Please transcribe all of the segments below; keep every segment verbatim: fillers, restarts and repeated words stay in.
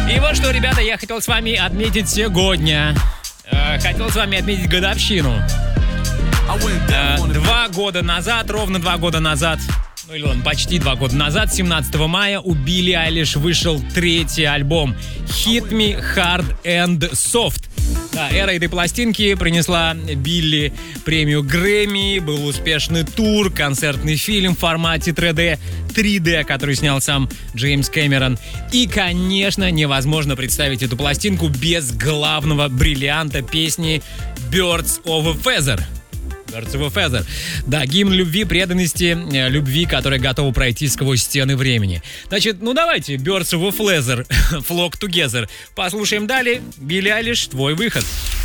И вот что, ребята, я хотел с вами отметить сегодня. Э, хотел с вами отметить годовщину. Э, два года назад, ровно два года назад, ну или ладно, почти два года назад, семнадцатого мая, у Билли Айлиш вышел третий альбом «Hit Me Hard and Soft». Да, эра этой пластинки принесла Билли премию Грэмми, был успешный тур, концертный фильм в формате три дэ, три дэ, который снял сам Джеймс Кэмерон. И, конечно, невозможно представить эту пластинку без главного бриллианта песни «Birds of a Feather». Birds of a Feather. Да, гимн любви, преданности, любви, которая готова пройти сквозь стены времени. Значит, ну давайте, Birds of a Feather, Flock Together. Послушаем далее. Билли Айлиш, твой выход.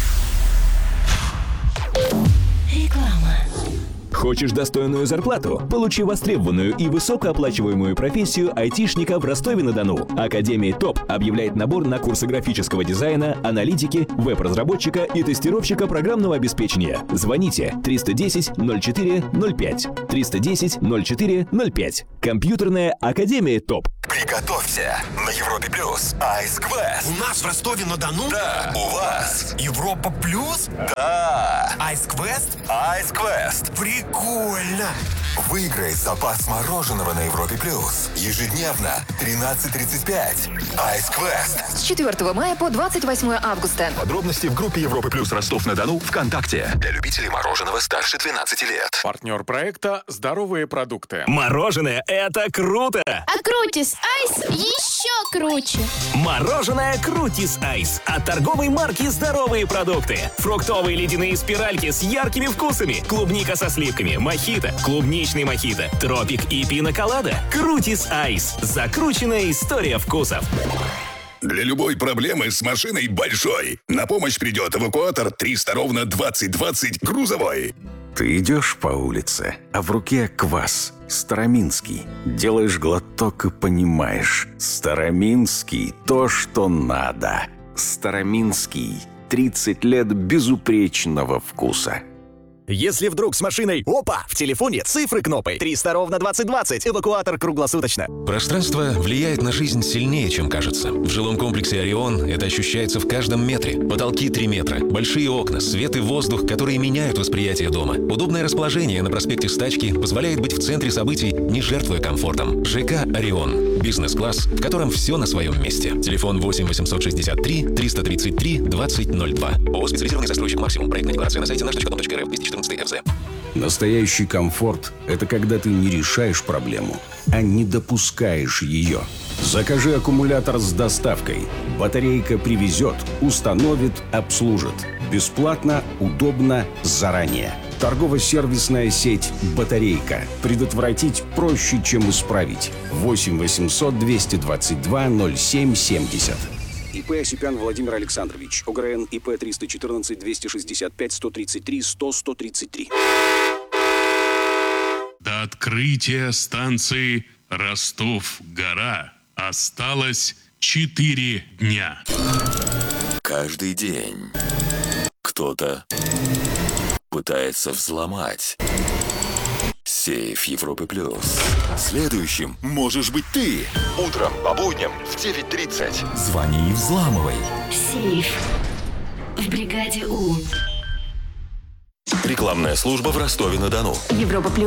Реклама. Хочешь достойную зарплату? Получи востребованную и высокооплачиваемую профессию айтишника в Ростове-на-Дону. Академия ТОП объявляет набор на курсы графического дизайна, аналитики, веб-разработчика и тестировщика программного обеспечения. Звоните триста десять ноль четыре ноль пять. триста десять ноль четыре ноль пять. Компьютерная академия ТОП. Приготовься! На Европе Плюс Ice Quest. У нас в Ростове-на-Дону? Да. У вас? Европа Плюс? Да. Ice Quest? Ice Quest. Прикольно! Выиграй запас мороженого на Европе Плюс. Ежедневно тринадцать тридцать пять. Ice Quest. С четвёртого мая по двадцать восьмое августа. Подробности в группе Европы Плюс Ростов-на-Дону ВКонтакте. Для любителей мороженого старше двенадцати лет. Партнер проекта «Здоровые продукты». Мороженое – это круто! А Крутис Айс еще круче. Мороженое Крутис Айс от торговой марки «Здоровые продукты». Фруктовые ледяные спиральки с яркими вкусами. Клубника со сливками, мохито, клубничный мохито, тропик и пина-колада. Крутис Айс. Закрученная история вкусов. Для любой проблемы с машиной большой на помощь придет эвакуатор триста ровно двадцать двадцать грузовой. Ты идешь по улице, а в руке квас. Староминский. Делаешь глоток и понимаешь. Староминский – то, что надо. Староминский. тридцать лет безупречного вкуса. Если вдруг с машиной опа, в телефоне цифры кнопой триста ровно двадцать двадцать, эвакуатор круглосуточно. Пространство влияет на жизнь сильнее, чем кажется. В жилом комплексе «Орион» это ощущается в каждом метре. Потолки три метра, большие окна, свет и воздух, которые меняют восприятие дома. Удобное расположение на проспекте Стачки позволяет быть в центре событий, не жертвуя комфортом. ЖК «Орион». Бизнес-класс, в котором все на своем месте. Телефон восемь восемьсот шестьдесят три триста тридцать три двадцать ноль два. ООО «Специализированный застройщик Максимум». Проектная декларация на сайте наш точка ком точка эр эф двести четырнадцать эф зэ. Настоящий комфорт – это когда ты не решаешь проблему, а не допускаешь ее. Закажи аккумулятор с доставкой. Батарейка привезет, установит, обслужит. Бесплатно, удобно, заранее. Торгово-сервисная сеть «Батарейка». Предотвратить проще, чем исправить. восемь восемьсот двести двадцать два ноль семь семьдесят. ИП Осипян Владимир Александрович. ОГРН ИП триста четырнадцать двести шестьдесят пять сто тридцать три сто сто тридцать три. До открытия станции Ростов-Гора осталось четыре дня. Каждый день кто-то пытается взломать сейф Европы Плюс. Следующим можешь быть ты. Утром по будням в девять тридцать. Звони и взламывай. Сейф в бригаде У. Рекламная служба в Ростове-на-Дону. Европа Плюс.